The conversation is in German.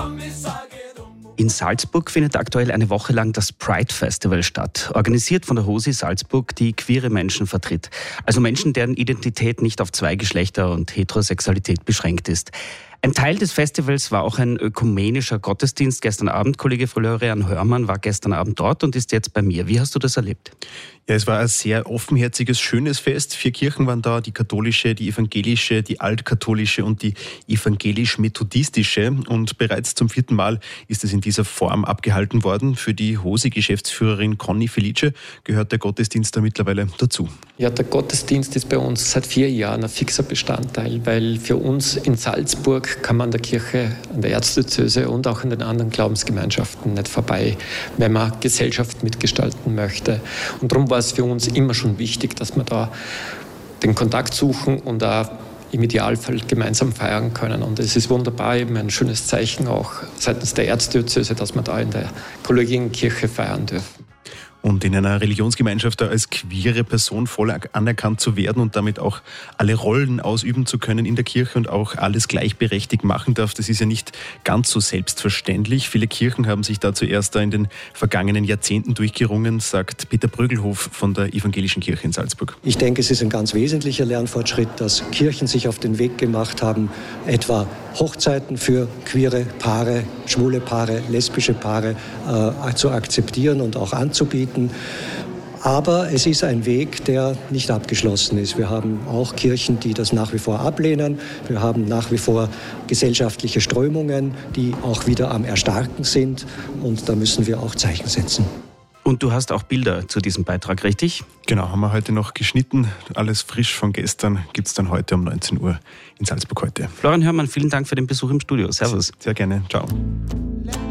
In Salzburg findet aktuell eine Woche lang das Pride Festival statt, organisiert von der HOSI Salzburg, die queere Menschen vertritt. Also Menschen, deren Identität nicht auf zwei Geschlechter und Heterosexualität beschränkt ist. Ein Teil des Festivals war auch ein ökumenischer Gottesdienst gestern Abend. Kollege Florian Hörmann war gestern Abend dort und ist jetzt bei mir. Wie hast du das erlebt? Ja, es war ein sehr offenherziges, schönes Fest. 4 Kirchen waren da, die katholische, die evangelische, die altkatholische und die evangelisch-methodistische. Und bereits zum 4. Mal ist es in dieser Form abgehalten worden. Für die HOSI-Geschäftsführerin Conny Felice gehört der Gottesdienst da mittlerweile dazu. Ja, der Gottesdienst ist bei uns seit 4 Jahren ein fixer Bestandteil, weil für uns in Salzburg kann man an der Kirche, an der Erzdiözese und auch an den anderen Glaubensgemeinschaften nicht vorbei, wenn man Gesellschaft mitgestalten möchte. Und darum war es für uns immer schon wichtig, dass wir da den Kontakt suchen und auch im Idealfall gemeinsam feiern können. Und es ist wunderbar, eben ein schönes Zeichen auch seitens der Erzdiözese, dass wir da in der Kollegiennenkirche feiern dürfen. Und in einer Religionsgemeinschaft da als queere Person voll anerkannt zu werden und damit auch alle Rollen ausüben zu können in der Kirche und auch alles gleichberechtigt machen darf, das ist ja nicht ganz so selbstverständlich. Viele Kirchen haben sich da zuerst in den vergangenen Jahrzehnten durchgerungen, sagt Peter Brögelhof von der Evangelischen Kirche in Salzburg. Ich denke, es ist ein ganz wesentlicher Lernfortschritt, dass Kirchen sich auf den Weg gemacht haben, etwa Hochzeiten für queere Paare, schwule Paare, lesbische Paare zu akzeptieren und auch anzubieten. Aber es ist ein Weg, der nicht abgeschlossen ist. Wir haben auch Kirchen, die das nach wie vor ablehnen. Wir haben nach wie vor gesellschaftliche Strömungen, die auch wieder am Erstarken sind. Und da müssen wir auch Zeichen setzen. Und du hast auch Bilder zu diesem Beitrag, richtig? Genau, haben wir heute noch geschnitten. Alles frisch von gestern gibt es dann heute um 19 Uhr in Salzburg heute. Florian Hörmann, vielen Dank für den Besuch im Studio. Servus. Sehr gerne. Ciao.